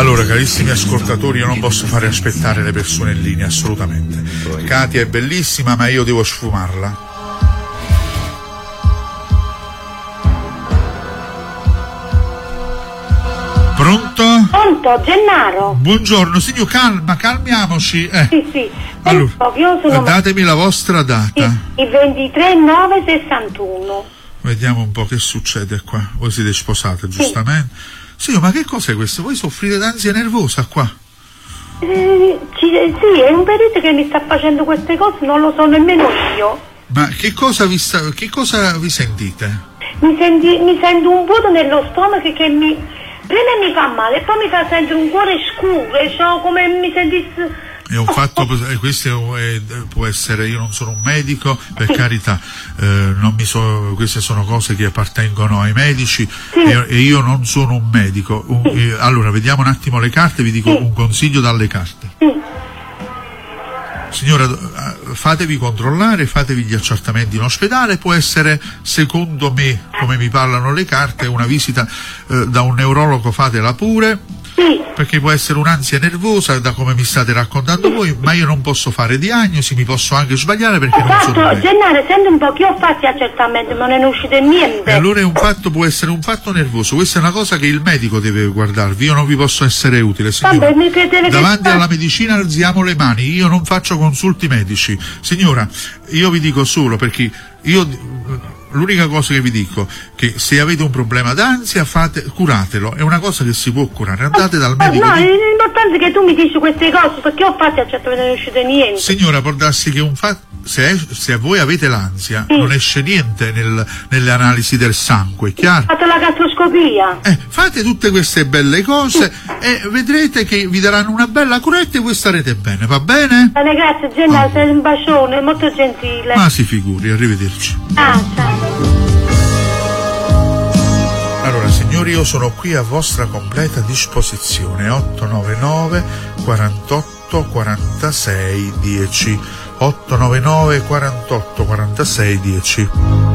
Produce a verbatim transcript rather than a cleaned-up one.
Allora, carissimi ascoltatori, io non posso fare aspettare le persone in linea, assolutamente. Katia è bellissima, ma io devo sfumarla. Pronto? Pronto, Gennaro? Buongiorno, signor, calma, calmiamoci. Eh. Sì, sì. Allora, io sono... datemi la vostra data. Sì, il ventitré nove sessantuno. Vediamo un po' che succede qua. Voi siete sposate, giustamente? Sì, signor, ma che cos'è questo? Voi soffrite d'ansia nervosa qua? Eh, ci, sì, è un perito che mi sta facendo queste cose, non lo so nemmeno io. Ma che cosa vi, sta, che cosa vi sentite? Mi, senti, mi sento un vuoto nello stomaco che mi... prima mi fa male e poi mi fa sentire un cuore scuro, cioè come mi sentissi... È un fatto, questo è, può essere, io non sono un medico, per sì. carità, eh, non mi so, queste sono cose che appartengono ai medici sì. e, e io non sono un medico. Un, sì. eh, allora, vediamo un attimo le carte, vi dico sì. un consiglio dalle carte. Sì. Signora, fatevi controllare, fatevi gli accertamenti in ospedale, può essere, secondo me, come mi parlano le carte, una visita eh, da un neurologo, fatela pure, sì. perché può essere un'ansia nervosa, da come mi state raccontando sì. voi, ma io non posso fare diagnosi, mi posso anche sbagliare perché esatto, non sono medico. Gennaro, senti un po', che ho fatto accertamenti, ma non è uscito niente. E allora è un fatto, può essere un fatto nervoso, questa è una cosa che il medico deve guardarvi, io non vi posso essere utile, signora. Vabbè, mi credete davanti che... alla medicina alziamo le mani, io non faccio consulti medici. Signora, io vi dico solo, perché io l'unica cosa che vi dico che se avete un problema d'ansia, fate, curatelo, è una cosa che si può curare, andate dal medico. No, di... l'importante è che tu mi dici queste cose, perché ho fatto accertamenti non è uscito niente. Signora, può darsi che un fatto, se, se voi avete l'ansia, sì. non esce niente nel, nelle analisi del sangue, chiaro? Ho fatto la gastroscopia. Eh, fate tutte queste belle cose sì. e vedrete che vi daranno una bella curetta e voi starete bene, va bene? Bene, grazie Gennaro, oh. sei un bacione, molto gentile. Ma si figuri, arrivederci. Ah, ciao. Allora signori, io sono qui a vostra completa disposizione. Otto nove nove quarantotto quarantasei dieci. Otto nove nove quarantotto quarantasei dieci.